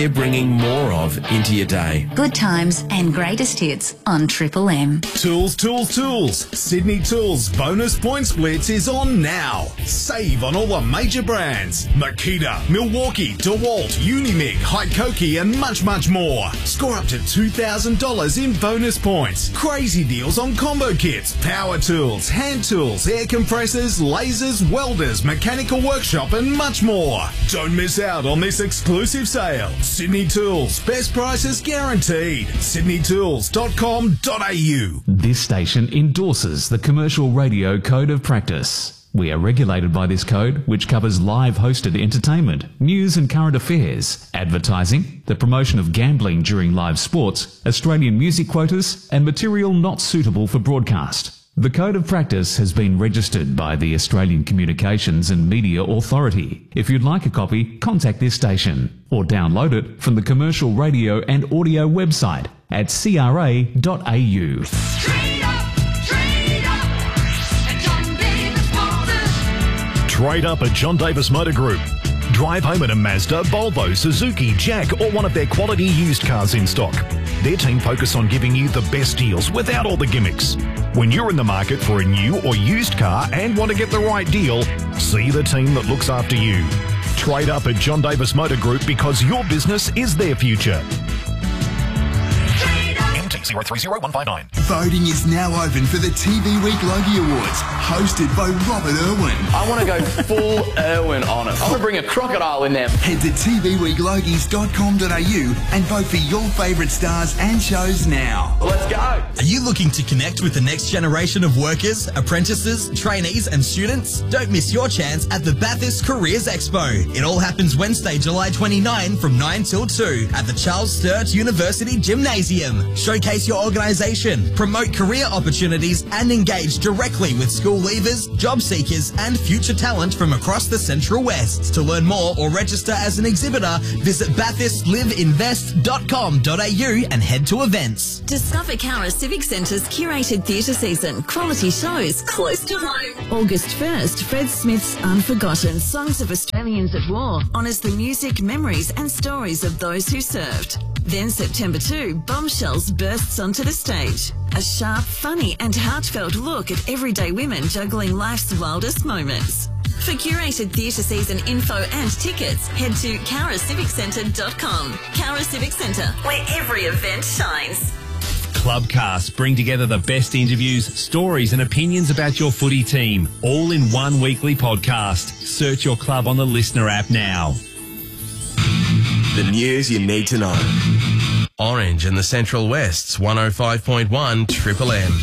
They're bringing more of into your day. Good times and greatest hits on Triple M. Tools, Tools, Tools. Sydney Tools bonus point splits is on now. Save on all the major brands. Makita, Milwaukee, DeWalt, Unimig, Hykoki and much, much more. Score up to $2,000 in bonus points. Crazy deals on combo kits, power tools, hand tools, air compressors, lasers, welders, mechanical workshop and much more. Don't miss out on this exclusive sale. Sydney Tools, best prices guaranteed. sydneytools.com.au. This station endorses the Commercial Radio Code of Practice. We are regulated by this code, which covers live hosted entertainment, news and current affairs, advertising, the promotion of gambling during live sports, Australian music quotas, and material not suitable for broadcast. The Code of Practice has been registered by the Australian Communications and Media Authority. If you'd like a copy, contact this station or download it from the Commercial Radio and Audio website at cra.au. Trade up at John Davis Motor Group. Drive home in a Mazda, Volvo, Suzuki, Jack or one of their quality used cars in stock. Their team focus on giving you the best deals without all the gimmicks. When you're in the market for a new or used car and want to get the right deal, see the team that looks after you. Trade up at John Davis Motor Group because your business is their future. MT030159. Voting is now open for the TV Week Logie Awards, hosted by Robert Irwin. I want to go full Irwin on it. I want to bring a crocodile in there. Head to tvweeklogies.com.au and vote for your favourite stars and shows now. Let's go. Are you looking to connect with the next generation of workers, apprentices, trainees and students? Don't miss your chance at the Bathurst Careers Expo. It all happens Wednesday, July 29 from 9 till 2 at the Charles Sturt University Gymnasium. Showcase your organisation, promote career opportunities and engage directly with school leavers, job seekers and future talent from across the Central West. To learn more or register as an exhibitor, visit bathurstLiveInvest.com.au and head to events. Discover Cara Civic Centre's curated theatre season. Quality shows close to home. August 1st, Fred Smith's Unforgotten Songs of Australians at War honours the music, memories and stories of those who served. Then September 2, Bombshells bursts onto the stage. A sharp, funny and heartfelt look at everyday women juggling life's wildest moments. For curated theatre season info and tickets, head to caraciviccentre.com. Cara Civic Centre, where every event shines. Clubcast bring together the best interviews, stories and opinions about your footy team, all in one weekly podcast. Search your club on the Listener app now. The news you need to know. Orange and the Central West's 105.1 Triple M.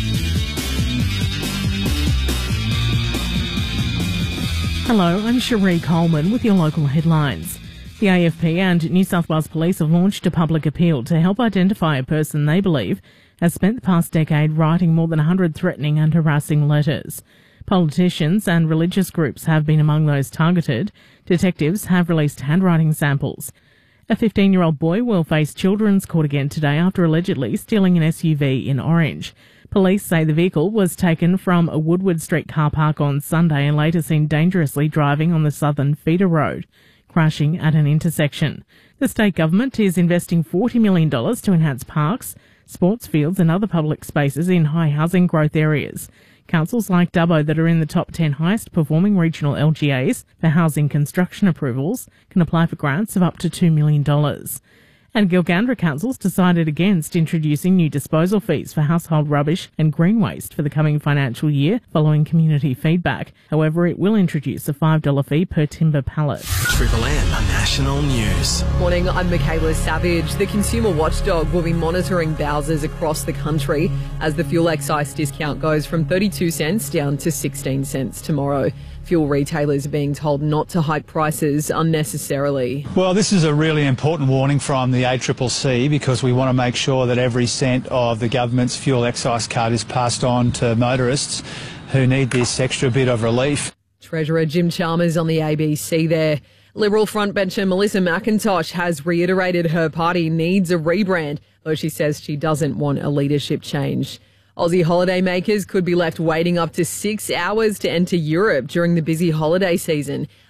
Hello, I'm Cherie Coleman with your local headlines. The AFP and New South Wales Police have launched a public appeal to help identify a person they believe has spent the past decade writing more than 100 threatening and harassing letters. Politicians and religious groups have been among those targeted. Detectives have released handwriting samples. A 15-year-old boy will face children's court again today after allegedly stealing an SUV in Orange. Police say the vehicle was taken from a Woodward Street car park on Sunday and later seen dangerously driving on the Southern Feeder Road, crashing at an intersection. The state government is investing $40 million to enhance parks, sports fields and other public spaces in high housing growth areas. Councils like Dubbo that are in the top 10 highest performing regional LGAs for housing construction approvals can apply for grants of up to $2 million. And Gilgandra councils decided against introducing new disposal fees for household rubbish and green waste for the coming financial year following community feedback. However, it will introduce a $5 fee per timber pallet. Triple M National News. Morning, I'm Michaela Savage. The Consumer Watchdog will be monitoring Bowsers across the country as the fuel excise discount goes from 32 cents down to 16 cents tomorrow. Fuel retailers are being told not to hike prices unnecessarily. Well, this is a really important warning from the ACCC because we want to make sure that every cent of the government's fuel excise cut is passed on to motorists who need this extra bit of relief. Treasurer Jim Chalmers on the ABC there. Liberal frontbencher Melissa McIntosh has reiterated her party needs a rebrand, though she says she doesn't want a leadership change. Aussie holidaymakers could be left waiting up to 6 hours to enter Europe during the busy holiday season.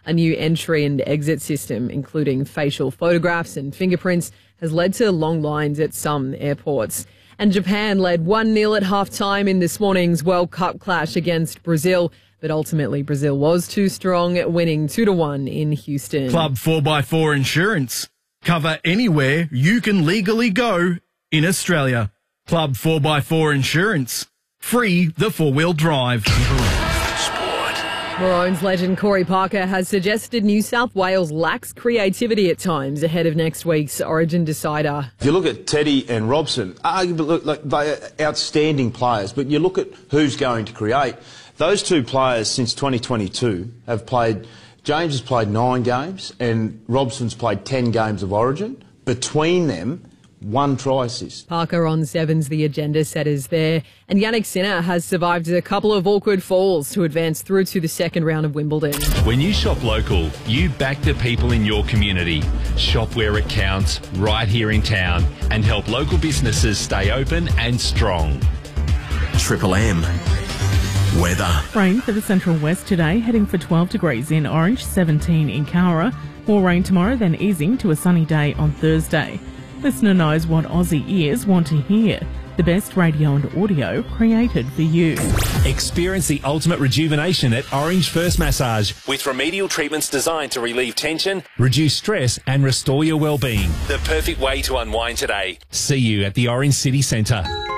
A new entry and exit system, including facial photographs and fingerprints, has led to long lines at some airports. And Japan led 1-0 at half-time in this morning's World Cup clash against Brazil. But ultimately, Brazil was too strong, winning 2-1 in Houston. Club 4x4 Insurance. Cover anywhere you can legally go in Australia. Club 4x4 Insurance. Free the four-wheel drive. Maroons legend Corey Parker has suggested New South Wales lacks creativity at times ahead of next week's Origin decider. If you look at Teddy and Robson, arguably they are outstanding players, but you look at who's going to create. Those two players since 2022 have played, James has played 9 games and Robson's played 10 games of Origin. Between them, 1 try assist. Parker on Sevens, the agenda setters there. And Yannick Sinner has survived a couple of awkward falls to advance through to the second round of Wimbledon. When you shop local, you back the people in your community. Shop where it counts, right here in town, and help local businesses stay open and strong. Triple M. Weather. Rain for the central west today, heading for 12 degrees in Orange, 17 in Cowra. More rain tomorrow, then easing to a sunny day on Thursday. Listener knows what Aussie ears want to hear. The best radio and audio created for you. Experience the ultimate rejuvenation at Orange First Massage with remedial treatments designed to relieve tension, reduce stress and restore your well-being. The perfect way to unwind today. See you at the Orange City Centre.